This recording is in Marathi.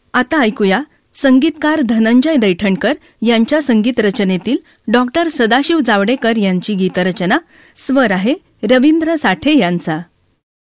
आता ऐकूया संगीतकार धनंजय दैठणकर यांच्या संगीत रचनेतील डॉक्टर सदाशिव जावडेकर यांची गीतरचना. स्वर आहे रवींद्र साठे यांचा.